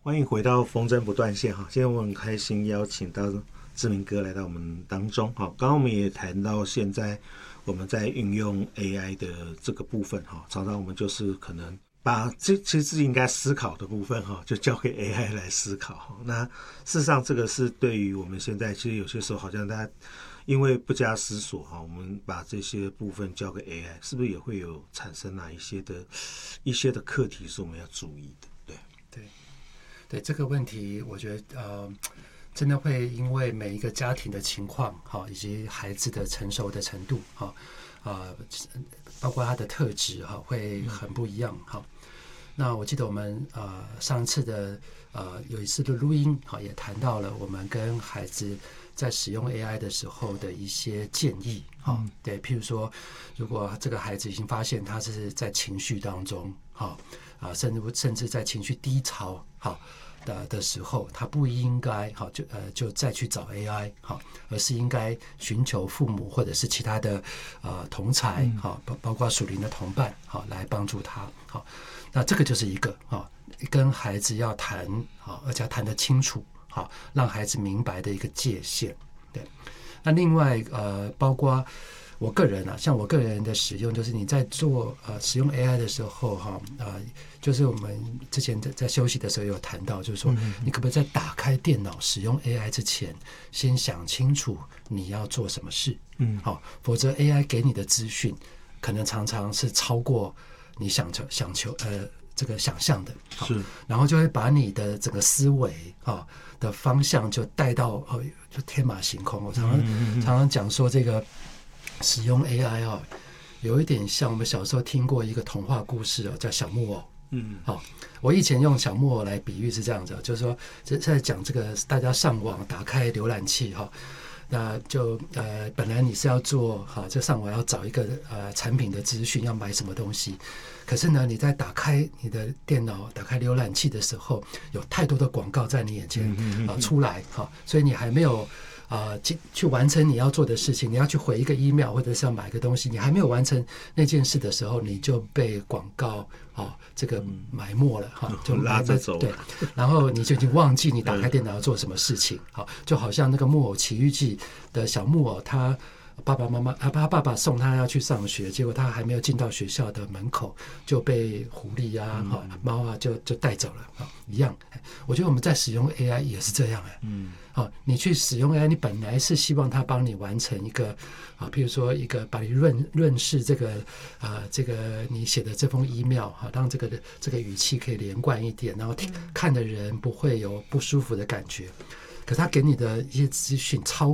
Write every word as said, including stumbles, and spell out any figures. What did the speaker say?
欢迎回到风筝不断线哈，今天我很开心邀请到志明哥来到我们当中哈。刚刚我们也谈到现在我们在运用 A I 的这个部分哈，常常我们就是可能把这其实自己应该思考的部分哈，就交给 A I 来思考。那事实上这个是对于我们现在其实有些时候好像大家因为不加思索哈，我们把这些部分交给 A I， 是不是也会有产生哪一些的一些的课题是我们要注意的？对对。对这个问题，我觉得呃，真的会因为每一个家庭的情况哈，以及孩子的成熟的程度哈，啊、呃，包括他的特质哈，会很不一样哈。那我记得我们呃上次的呃有一次的录音哈，也谈到了我们跟孩子在使用 A I 的时候的一些建议哈、嗯。对，譬如说，如果这个孩子已经发现他是在情绪当中哈。啊，甚至甚至在情绪低潮好的的时候，他不应该好就呃就再去找 A I 好，而是应该寻求父母或者是其他的呃同才好，包包括属灵的同伴好来帮助他好。那这个就是一个啊，跟孩子要谈好，而且要谈得清楚好，让孩子明白的一个界限。对，那另外呃，包括。我个人啊，像我个人的使用，就是你在做呃使用 A I 的时候哈，呃，就是我们之前在在休息的时候有谈到，就是说你可不可以在打开电脑使用 A I 之前，先想清楚你要做什么事，嗯，好，否则 A I 给你的资讯可能常常是超过你想求想求呃这个想象的，是，然后就会把你的整个思维啊的方向就带到哦就天马行空。我常常常常讲说这个。使用 A I 啊，有一点像我们小时候听过一个童话故事哦，叫小木偶。嗯，好、哦，我以前用小木偶来比喻是这样子，就是说在讲这个大家上网打开浏览器哈、哦，那就呃本来你是要做好，就上网要找一个呃产品的资讯，要买什么东西，可是呢你在打开你的电脑、打开浏览器的时候，有太多的广告在你眼前啊、呃、出来哈、哦，所以你还没有。啊、呃，去去完成你要做的事情，你要去回一个 email 或者是要买个东西，你还没有完成那件事的时候，你就被广告哦这个埋没了哈、哦，就拉着走。 对，然后你就已经忘记你打开电脑要做什么事情，好，就好像那个木偶奇遇记的小木偶，他爸爸妈妈啊，他爸爸送他要去上学，结果他还没有进到学校的门口就被狐狸啊、哈、嗯、猫啊就就带走了啊，一样。我觉得我们在使用 A I 也是这样哎，嗯。好，你去使用 A I， 你本来是希望它帮你完成一个啊，譬如说一个把你润润饰这个啊，这个你写的这封 email 哈，让这个这个语气可以连贯一点，然后看的人不会有不舒服的感觉。可他给你的一些资讯超